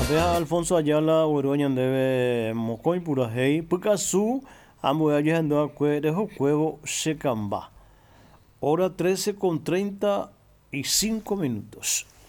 Vea Alfonso Ayala, Oroña debe Mocoy Purajei, Picasso, ambos ellos ando a dejo juego Secamba. Hora 13 con 35 minutos.